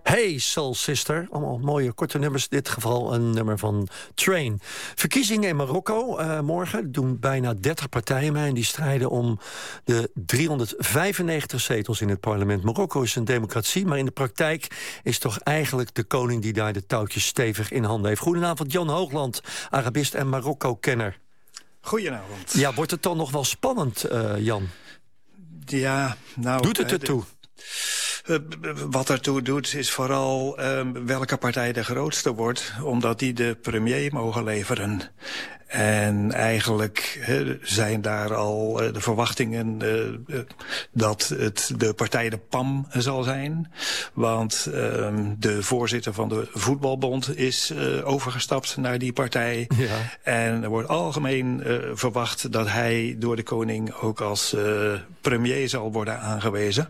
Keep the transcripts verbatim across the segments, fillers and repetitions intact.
Hey Soul Sister, allemaal mooie korte nummers. In dit geval een nummer van Train. Verkiezingen in Marokko uh, morgen doen bijna dertig partijen mee. En die strijden om de driehonderdvijfennegentig zetels in het parlement. Marokko is een democratie, maar in de praktijk is toch eigenlijk de koning die daar de touwtjes stevig in handen heeft. Goedenavond, Jan Hoogland, Arabist en Marokko-kenner. Goedenavond. Ja, wordt het dan nog wel spannend, uh, Jan? Ja, nou... Doet het ertoe? Uh, wat ertoe doet is vooral uh, welke partij de grootste wordt, omdat die de premier mogen leveren. En eigenlijk he, zijn daar al uh, de verwachtingen uh, uh, dat het de partij de P A M zal zijn. Want uh, de voorzitter van de voetbalbond is uh, overgestapt naar die partij. Ja. En er wordt algemeen uh, verwacht dat hij door de koning ook als uh, premier zal worden aangewezen.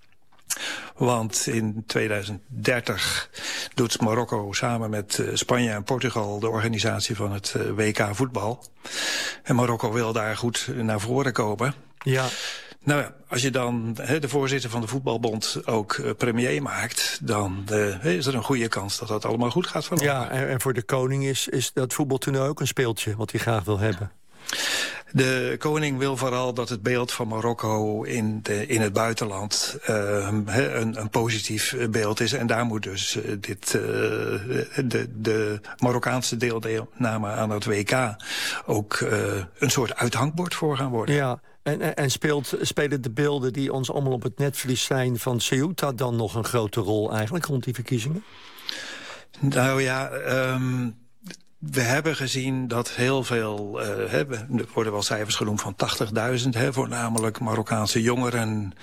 Want in tweeduizend dertig doet Marokko samen met uh, Spanje en Portugal de organisatie van het uh, W K voetbal. En Marokko wil daar goed naar voren komen. Ja. Nou ja, als je dan he, de voorzitter van de voetbalbond ook uh, premier maakt, dan uh, is er een goede kans dat dat allemaal goed gaat verlopen. Ja, en, en voor de koning is, is dat voetbaltoernooi ook een speeltje wat hij graag wil hebben. De koning wil vooral dat het beeld van Marokko in, de, in het buitenland uh, een, een positief beeld is. En daar moet dus uh, dit, uh, de, de Marokkaanse deelname aan het W K ook uh, een soort uithangbord voor gaan worden. Ja. En, en, en speelt, spelen de beelden die ons allemaal op het netvlies zijn van Ceuta dan nog een grote rol eigenlijk rond die verkiezingen? Nou ja... Um, We hebben gezien dat heel veel, uh, hè, er worden wel cijfers genoemd van tachtigduizend, hè, voornamelijk Marokkaanse jongeren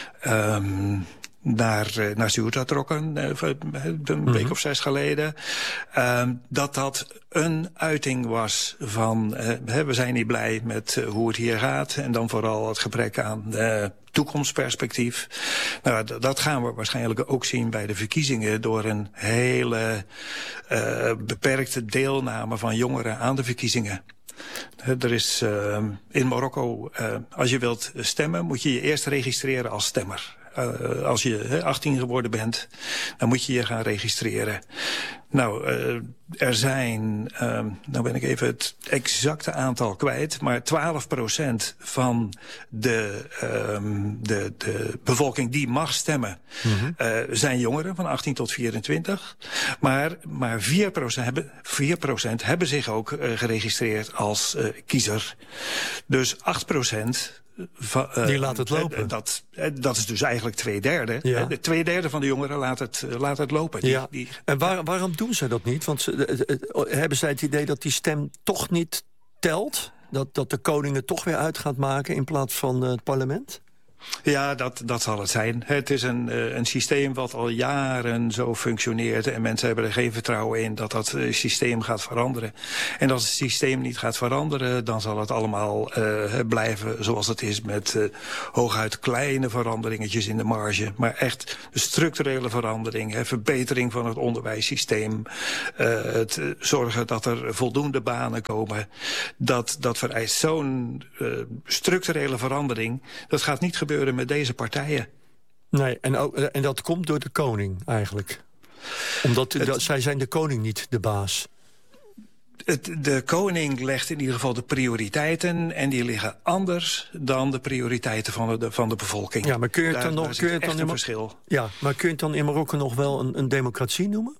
um, naar, uh, naar Ceuta trokken, uh, een mm-hmm. week of zes geleden. Uh, dat dat een uiting was van, uh, hè, we zijn niet blij met uh, hoe het hier gaat. En dan vooral het gebrek aan uh, toekomstperspectief. Nou, d- dat gaan we waarschijnlijk ook zien bij de verkiezingen door een hele uh, beperkte deelname van jongeren aan de verkiezingen. Er is uh, in Marokko, uh, als je wilt stemmen, moet je je eerst registreren als stemmer. Uh, als je he, achttien geworden bent, dan moet je je gaan registreren. Nou, uh, er zijn, uh, nou ben ik even het exacte aantal kwijt, maar twaalf procent van de, um, de, de bevolking die mag stemmen, mm-hmm. uh, zijn jongeren van achttien tot vierentwintig. Maar, maar vier procent hebben, vier procent hebben zich ook uh, geregistreerd als uh, kiezer. Dus acht procent... Va, uh, die laat het lopen. Uh, dat, uh, dat is dus eigenlijk twee derde. Ja. Uh, de twee derde van de jongeren laat het, uh, laat het lopen. Die, ja. die, en waar, waarom doen ze dat niet? Want ze, uh, uh, hebben zij het idee dat die stem toch niet telt? Dat, dat de koning het toch weer uit gaat maken in plaats van uh, het parlement? Ja, dat, dat zal het zijn. Het is een, uh, een systeem wat al jaren zo functioneert. En mensen hebben er geen vertrouwen in dat dat uh, systeem gaat veranderen. En als het systeem niet gaat veranderen, dan zal het allemaal uh, blijven zoals het is. Met uh, hooguit kleine veranderingetjes in de marge. Maar echt de structurele verandering, hè, verbetering van het onderwijssysteem. Uh, het uh, zorgen dat er voldoende banen komen. Dat, dat vereist zo'n uh, structurele verandering. Dat gaat niet gebeuren met deze partijen. Nee, en, ook, en dat komt door de koning eigenlijk. Omdat het, dat, zij zijn de koning niet de baas. Het, de koning legt in ieder geval de prioriteiten en die liggen anders dan de prioriteiten van de, van de bevolking. Ja, maar kun je het daar, dan nog daar kun je het dan echt in, een verschil. Ja, maar kun je het dan in Marokko nog wel een, een democratie noemen?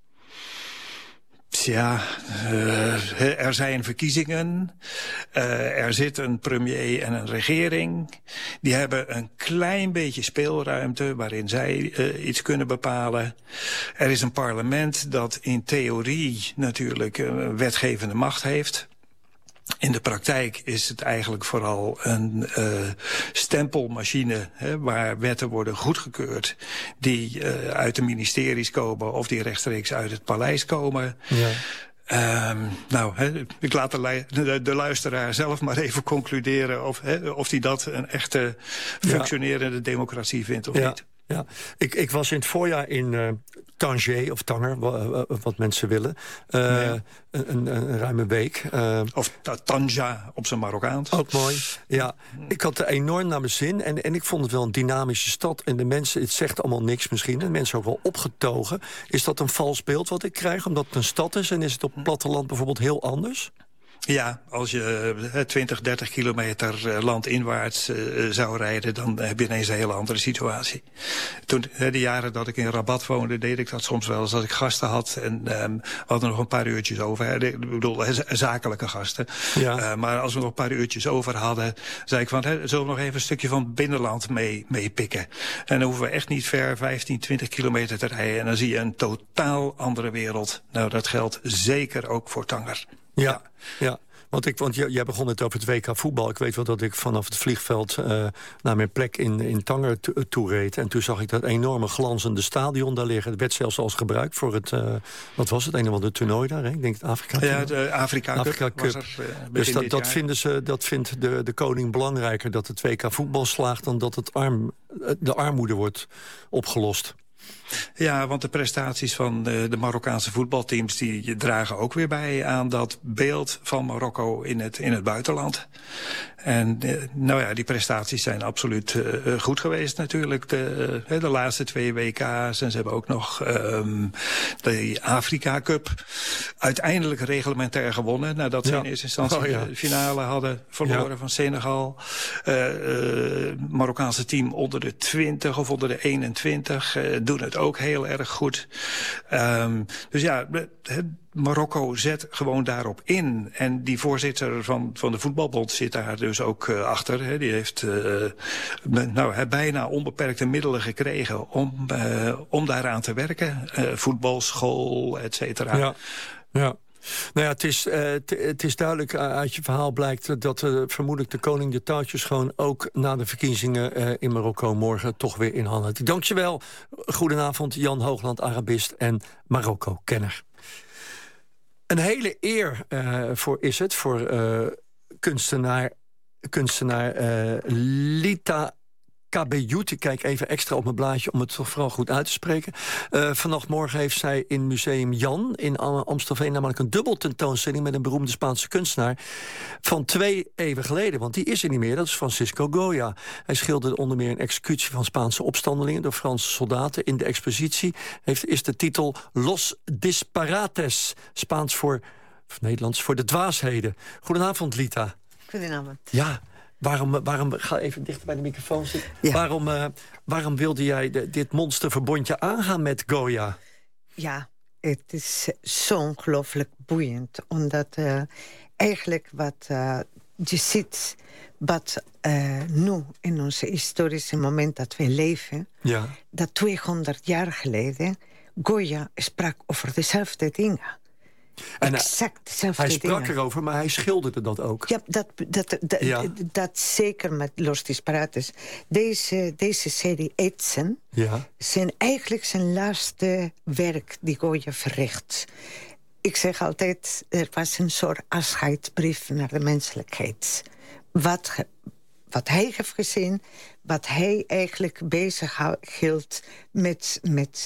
Ja, uh, er zijn verkiezingen, uh, er zit een premier en een regering. Die hebben een klein beetje speelruimte waarin zij uh, iets kunnen bepalen. Er is een parlement dat in theorie natuurlijk een wetgevende macht heeft. In de praktijk is het eigenlijk vooral een uh, stempelmachine, hè, waar wetten worden goedgekeurd die uh, uit de ministeries komen of die rechtstreeks uit het paleis komen. Ja. Um, nou, hè, ik laat de, lu- de, de luisteraar zelf maar even concluderen of, hè, of hij dat een echte functionerende ja. democratie vindt of ja. niet. Ja. Ik, ik was in het voorjaar in uh, Tanger, of Tanger, wat mensen willen. Uh, nee. een, een, een ruime week. Uh, of Tanja op zijn Marokkaans. Ook mooi, ja. Ik had er enorm naar mijn zin. En, en ik vond het wel een dynamische stad. En de mensen, het zegt allemaal niks misschien. En mensen ook wel opgetogen. Is dat een vals beeld wat ik krijg, omdat het een stad is? En is het op het platteland bijvoorbeeld heel anders? Ja, als je twintig, dertig kilometer landinwaarts uh, zou rijden, dan heb je ineens een hele andere situatie. Toen, de jaren dat ik in Rabat woonde, deed ik dat soms wel eens als ik gasten had. En um, we hadden nog een paar uurtjes over. Ik bedoel, zakelijke gasten. Ja. Uh, maar als we nog een paar uurtjes over hadden, zei ik van, hè, zullen we nog even een stukje van het binnenland mee, mee pikken? En dan hoeven we echt niet ver, vijftien, twintig kilometer te rijden. En dan zie je een totaal andere wereld. Nou, dat geldt zeker ook voor Tanger. Ja, ja. ja. Want, ik, want jij begon het over het W K voetbal. Ik weet wel dat ik vanaf het vliegveld uh, naar mijn plek in, in Tanger to, toe reed. En toen zag ik dat enorme glanzende stadion daar liggen. Het werd zelfs als gebruikt voor het, uh, wat was het, een of ander toernooi daar? Hè? Ik denk het Afrika. Ja, de Afrika, Afrika Cup. Cup. Was er, uh, dus dat, dat, vinden ze, dat vindt de, de koning belangrijker, dat het W K voetbal slaagt, dan dat het arm, de armoede wordt opgelost. Ja, want de prestaties van de, de Marokkaanse voetbalteams, die dragen ook weer bij aan dat beeld van Marokko in het, in het buitenland. En nou ja, die prestaties zijn absoluut uh, goed geweest natuurlijk. De, uh, de laatste twee W K's. En ze hebben ook nog um, de Afrika Cup uiteindelijk reglementair gewonnen. Nadat ze ja. in eerste instantie oh, ja. de finale hadden verloren ja. van Senegal. Uh, uh, Marokkaanse team onder de twintig of onder de eenentwintig uh, doen het ook heel erg goed. Um, dus ja, het Marokko zet gewoon daarop in. En die voorzitter van, van de voetbalbond zit daar dus ook uh, achter. Hè. Die heeft uh, nou, bijna onbeperkte middelen gekregen om, uh, om daaraan te werken. Uh, voetbalschool, et cetera. Ja, ja. Nou ja, het is, uh, het is duidelijk, uh, uit je verhaal blijkt dat uh, vermoedelijk de koning de touwtjes gewoon ook na de verkiezingen uh, in Marokko morgen toch weer in handen heeft. Dankjewel. Goedenavond, Jan Hoogland, Arabist en Marokko-kenner. Een hele eer uh, voor is het, voor uh, kunstenaar, kunstenaar uh, Lita Kabeyout. Ik kijk even extra op mijn blaadje om het toch vooral goed uit te spreken. Uh, vannacht morgen heeft zij in Museum Jan in Amstelveen namelijk een dubbel tentoonstelling met een beroemde Spaanse kunstenaar van twee eeuwen geleden. Want die is er niet meer, dat is Francisco Goya. Hij schilderde onder meer een executie van Spaanse opstandelingen door Franse soldaten. In de expositie heeft, is de titel Los Disparates, Spaans voor, of Nederlands voor de dwaasheden. Goedenavond, Lita. Goedenavond. Ja. Waarom, waarom, ga even dichter bij de microfoon zitten. Ja. Waarom, uh, waarom wilde jij de, dit monsterverbondje aangaan met Goya? Ja, het is zo ongelooflijk boeiend. Omdat uh, eigenlijk wat uh, je ziet, wat uh, nu in ons historische moment dat we leven, ja. dat tweehonderd jaar geleden Goya sprak over dezelfde dingen. En exact dezelfde hij sprak dingen. erover, maar hij schilderde dat ook. Ja, dat, dat, dat, ja. dat zeker met Los Disparates. Deze, deze serie Etsen ja. zijn eigenlijk zijn laatste werk die Goya verricht. Ik zeg altijd, er was een soort afscheidsbrief naar de menselijkheid. Wat, wat hij heeft gezien, wat hij eigenlijk bezig hield met... met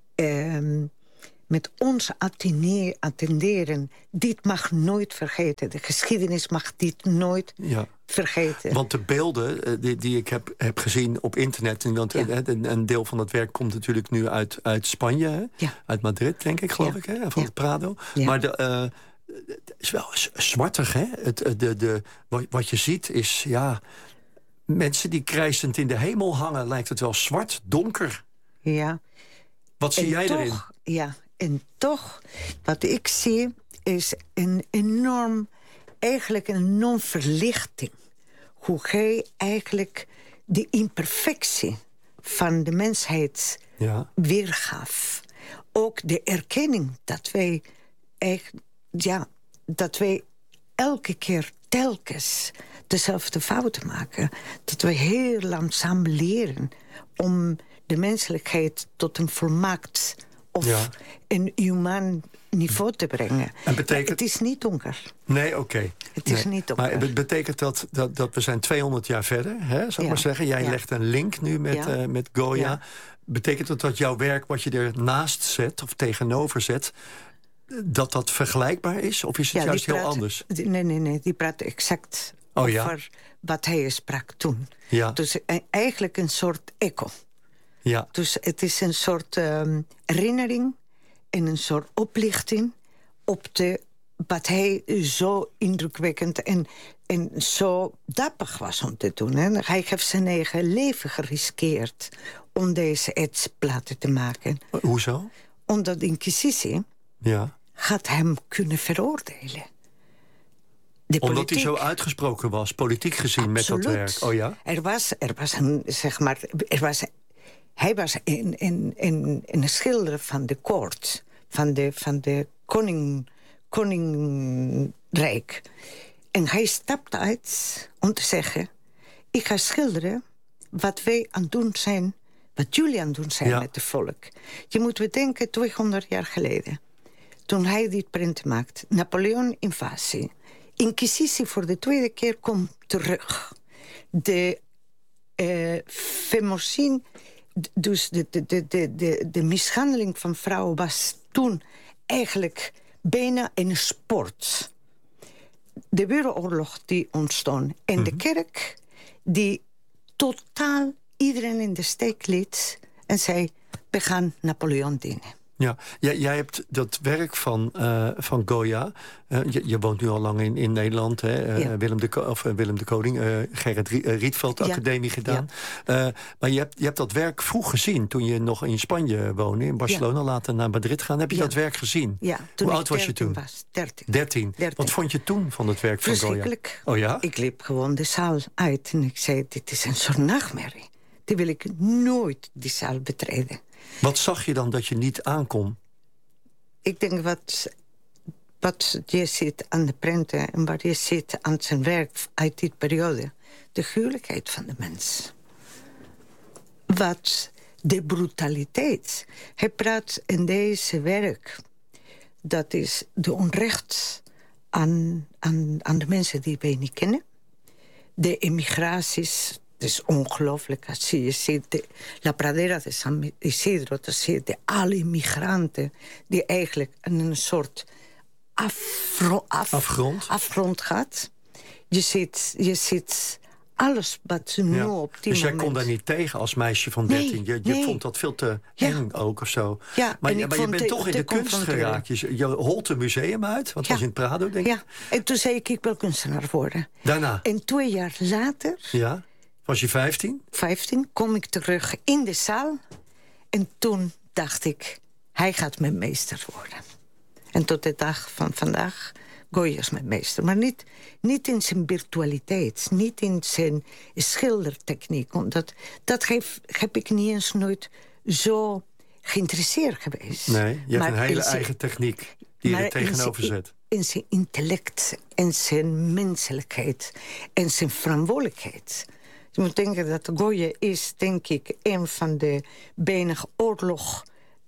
um, met ons attenderen. Dit mag nooit vergeten. De geschiedenis mag dit nooit ja. vergeten. Want de beelden die, die ik heb, heb gezien op internet, en want ja. een, een deel van het werk komt natuurlijk nu uit, uit Spanje, hè? Ja. Uit Madrid, denk ik, geloof ja. ik, hè? Van ja. het Prado. Ja. Maar de, uh, het is wel zwartig, hè? Het, de, de, wat je ziet is, ja, mensen die krijsend in de hemel hangen, lijkt het wel zwart, donker. Ja. Wat zie en jij toch, erin? Ja, en toch, wat ik zie, is een enorm, eigenlijk een enorm verlichting. Hoe hij eigenlijk de imperfectie van de mensheid ja. weergaf. Ook de erkenning dat wij, ja, dat wij elke keer telkens dezelfde fouten maken. Dat wij heel langzaam leren om de menselijkheid tot een volmaakt of ja. een humaan niveau te brengen. En betekent... Het is niet donker. Nee, oké. Okay. Het is nee. niet donker. Maar het betekent dat, dat, dat we zijn tweehonderd jaar verder, hè, zou ik ja. maar zeggen. Jij ja. legt een link nu met, ja. uh, met Goya. Ja. betekent het dat jouw werk, wat je ernaast zet of tegenover zet, dat dat vergelijkbaar is? Of is het ja, juist praat, heel anders? Die, nee, nee, nee. Die praat exact oh, over ja? wat hij sprak toen. Ja. Dus eigenlijk een soort echo. Ja. Dus het is een soort um, herinnering en een soort oplichting op de, wat hij zo indrukwekkend en, en zo dapper was om te doen. Hè. Hij heeft zijn eigen leven geriskeerd om deze etsplaten te maken. Hoezo? Omdat de Inquisitie ja. had hem kunnen veroordelen. De Omdat politiek, hij zo uitgesproken was, politiek gezien, absoluut. Met dat werk. Oh ja? Er was, er was een, zeg maar, er was, hij was een, een, een, een schilder van de koord, van de, van de koning, koningrijk. En hij stapte uit om te zeggen, ik ga schilderen wat wij aan het doen zijn, wat jullie aan het doen zijn ja. met het volk. Je moet bedenken, tweehonderd jaar geleden, toen hij dit print maakt, Napoleon-invasie, Inquisitie voor de tweede keer komt terug. De uh, femocide, dus de, de, de, de, de, de mishandeling van vrouwen was toen eigenlijk bijna een sport. De wereldoorlog die ontstond. En mm-hmm. de kerk die totaal iedereen in de steek liet en zei, we gaan Napoleon dienen. Ja, jij, jij hebt dat werk van, uh, van Goya. Uh, je, je woont nu al lang in, in Nederland. Hè? Uh, ja. Willem, de, of, uh, Willem de Koning, uh, Gerrit Rietveld ja. Academie gedaan. Ja. Uh, maar je hebt, je hebt dat werk vroeg gezien toen je nog in Spanje woonde. In Barcelona, ja. later naar Madrid gaan. Heb je ja. dat werk gezien? Ja, toen Hoe oud was je toen? Was, dertien. dertien. Wat vond je toen van het werk van Goya? Verschrikkelijk. Oh ja? Ik liep gewoon de zaal uit en ik zei, dit is een soort nachtmerrie. Die wil ik nooit, die zaal betreden. Wat zag je dan dat je niet aankon? Ik denk wat, wat je ziet aan de prenten en wat je ziet aan zijn werk uit die periode. De gruwelijkheid van de mens. Wat de brutaliteit. Hij praat in deze werk. Dat is de onrecht aan, aan, aan de mensen die wij niet kennen. De emigraties. Het is ongelooflijk als je ziet de La Pradera de San Isidro, dat zie je de alle migranten die eigenlijk in een soort afro, af, afgrond. afgrond gaat. Je ziet, je ziet alles wat nu ja. op die Dus jij moment... kon daar niet tegen als meisje van dertien? Nee, je je nee. vond dat veel te ja. eng ook of zo? Ja, maar je, maar je bent toch in de kunst geraakt. Je, je holt een museum uit, want het ja. was in Prado, denk ik. Ja, en toen zei ik, ik wil kunstenaar worden. Daarna? En twee jaar later... Ja. Was je vijftien? vijftien, kom ik terug in de zaal. En toen dacht ik, hij gaat mijn meester worden. En tot de dag van vandaag, Goya is mijn meester. Maar niet, niet in zijn virtualiteit, niet in zijn schildertechniek. Omdat dat heb, heb ik niet eens nooit zo geïnteresseerd geweest. Nee, je hebt maar een hele zijn, eigen techniek die je er tegenover zet. In zijn intellect en zijn menselijkheid en zijn verantwoordelijkheid. Je moet denken dat Goya is, denk ik, een van de weinig oorlog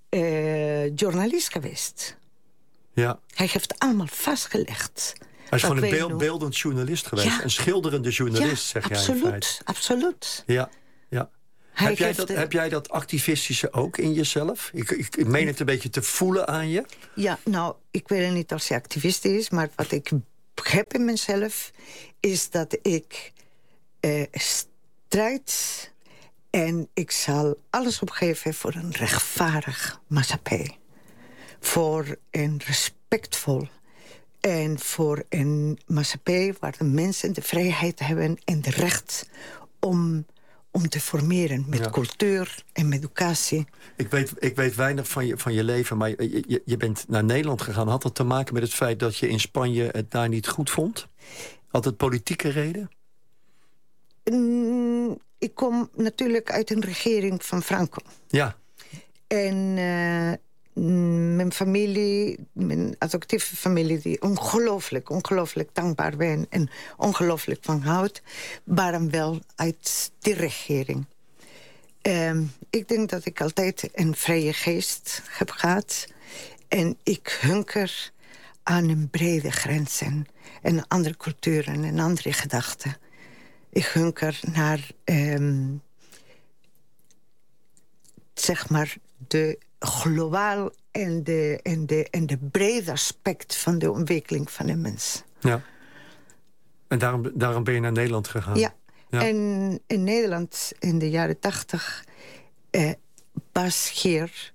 uh, journalist geweest. Ja. Hij heeft allemaal vastgelegd. Hij is gewoon een beel, beeldend journalist geweest. Ja. Een schilderende journalist, ja, zeg absoluut, jij in feite. Absoluut. Ja, ja. Heb jij, dat, de... heb jij dat activistische ook in jezelf? Ik, ik, ik meen het een beetje te voelen aan je. Ja, nou, ik weet niet of hij activist is, maar wat ik heb in mezelf is dat ik uh, strijd en ik zal alles opgeven voor een rechtvaardig maatschappij. Voor een respectvol en voor een maatschappij waar de mensen de vrijheid hebben en de recht om, om te formeren met ja. cultuur en met educatie. Ik weet, ik weet weinig van je, van je leven, maar je, je, je bent naar Nederland gegaan. Had dat te maken met het feit dat je in Spanje het daar niet goed vond? Had het politieke reden? Mm, ik kom natuurlijk uit een regering van Franco. Ja. En uh, mijn familie, mijn adoptieve familie, die ongelooflijk, ongelooflijk dankbaar ben en ongelooflijk van houdt, waren wel uit die regering. Um, ik denk dat ik altijd een vrije geest heb gehad. En ik hunker aan een brede grenzen en andere culturen en andere gedachten. Ik hunker naar um, zeg maar, de globaal en de, en, de, en de brede aspect van de ontwikkeling van de mens. Ja. En daarom, daarom ben je naar Nederland gegaan? Ja. Ja. En in Nederland in de jaren tachtig eh, was hier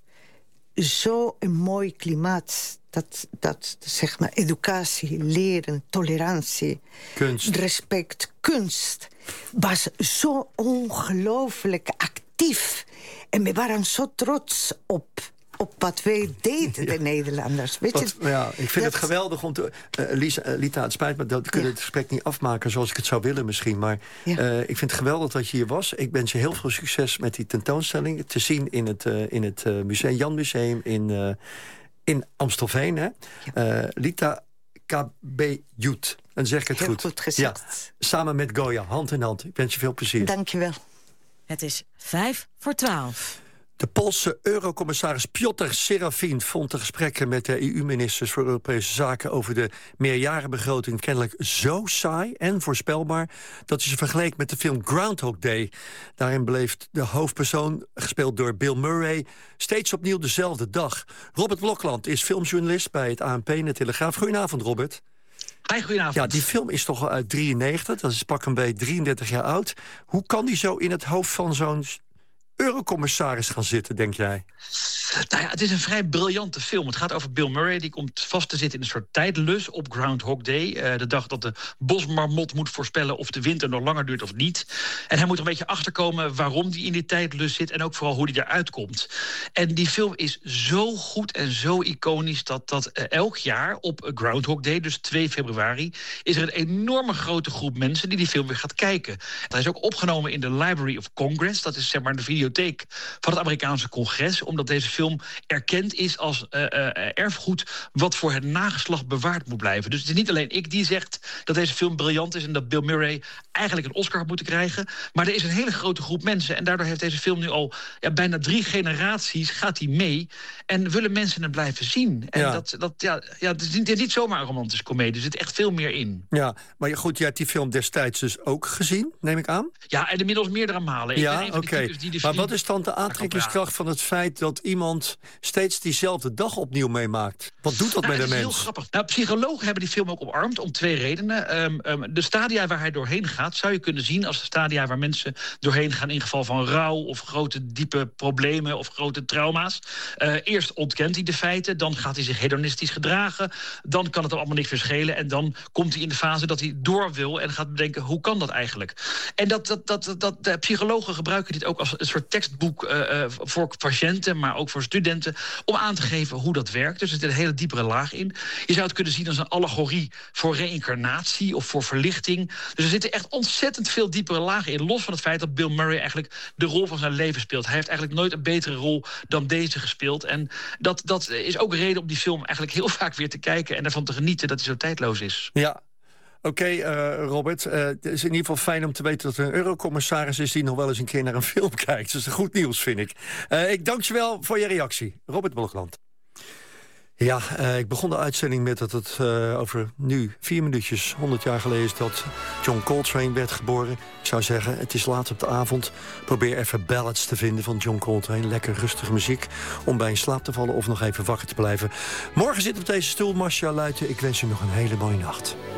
zo'n mooi klimaat. Dat, dat zeg maar, educatie, leren, tolerantie, kunst. Respect, kunst was zo ongelooflijk actief. En we waren zo trots op, op wat wij deden, de ja. Nederlanders. Weet wat, je, ja, ik vind dat... het geweldig om te... Uh, Lisa, uh, Lita, het spijt me, dat we kunnen ja. het gesprek niet afmaken zoals ik het zou willen misschien. Maar ja. uh, ik vind het geweldig dat je hier was. Ik wens je heel veel succes met die tentoonstelling. Te zien in het, uh, in het uh, museum, Jan Museum in, uh, in Amstelveen. Hè? Ja. Uh, Lita Cabejut. Dan zeg ik het heel goed. goed gezegd. Ja, samen met Goya, hand in hand. Ik wens je veel plezier. Dank je wel. Het is vijf voor twaalf. De Poolse eurocommissaris Piotr Serafin vond de gesprekken met de E U-ministers voor Europese Zaken over de meerjarenbegroting kennelijk zo saai en voorspelbaar dat hij ze vergeleek met de film Groundhog Day. Daarin beleeft de hoofdpersoon, gespeeld door Bill Murray, steeds opnieuw dezelfde dag. Robert Blokland is filmjournalist bij het A N P en de Telegraaf. Goedenavond, Robert. Hi, goedenavond. Ja, die film is toch al uit drieënnegentig, dat is pak een beetje drieëndertig jaar oud. Hoe kan die zo in het hoofd van zo'n eurocommissaris gaan zitten, denk jij? Nou ja, het is een vrij briljante film. Het gaat over Bill Murray. Die komt vast te zitten in een soort tijdlus op Groundhog Day. Uh, de dag dat de bosmarmot moet voorspellen of de winter nog langer duurt of niet. En hij moet er een beetje achterkomen waarom hij in die tijdlus zit en ook vooral hoe hij eruit komt. En die film is zo goed en zo iconisch dat, dat uh, elk jaar op Groundhog Day, dus twee februari, is er een enorme grote groep mensen die die film weer gaat kijken. Hij is ook opgenomen in de Library of Congress. Dat is zeg maar de videotheek van het Amerikaanse congres, omdat deze film erkend is als uh, uh, erfgoed wat voor het nageslacht bewaard moet blijven. Dus het is niet alleen ik die zegt dat deze film briljant is en dat Bill Murray eigenlijk een Oscar had moeten krijgen, maar er is een hele grote groep mensen en daardoor heeft deze film nu al ja, bijna drie generaties gaat hij mee en willen mensen het blijven zien. En ja. dat, dat, ja, ja, het is niet, het is niet zomaar een romantische komedie, er zit echt veel meer in. Ja, maar goed, je hebt die film destijds dus ook gezien, neem ik aan? Ja, en inmiddels meerdere malen. Ik ja, oké. Okay. Maar wat is dan de aantrekkingskracht van het feit dat iemand steeds diezelfde dag opnieuw meemaakt? Wat doet dat nou, met een mens? Dat is heel grappig. Nou, psychologen hebben die film ook omarmd om twee redenen. Um, um, de stadia waar hij doorheen gaat zou je kunnen zien als de stadia waar mensen doorheen gaan in geval van rouw of grote diepe problemen of grote trauma's. Uh, eerst ontkent hij de feiten, dan gaat hij zich hedonistisch gedragen, dan kan het hem allemaal niks verschelen en dan komt hij in de fase dat hij door wil en gaat bedenken hoe kan dat eigenlijk? En dat, dat, dat, dat, de psychologen gebruiken dit ook als een soort tekstboek uh, voor patiënten, maar ook voor studenten, om aan te geven hoe dat werkt. Dus er zit een hele diepere laag in. Je zou het kunnen zien als een allegorie voor reïncarnatie of voor verlichting. Dus er zitten echt ontzettend veel diepere lagen in, los van het feit dat Bill Murray eigenlijk de rol van zijn leven speelt. hij heeft eigenlijk nooit een betere rol dan deze gespeeld. En dat, dat is ook reden om die film eigenlijk heel vaak weer te kijken en ervan te genieten dat hij zo tijdloos is. Ja. Oké, okay, uh, Robert, uh, het is in ieder geval fijn om te weten dat er een eurocommissaris is die nog wel eens een keer naar een film kijkt. Dat is goed nieuws, vind ik. Uh, ik dank je wel voor je reactie. Robert Blokland. Ja, uh, ik begon de uitzending met dat het uh, over nu vier minuutjes, honderd jaar geleden is dat John Coltrane werd geboren. Ik zou zeggen, het is laat op de avond. Probeer even ballads te vinden van John Coltrane. Lekker rustige muziek om bij in slaap te vallen of nog even wakker te blijven. Morgen zit op deze stoel Marcia Luiten. Ik wens u nog een hele mooie nacht.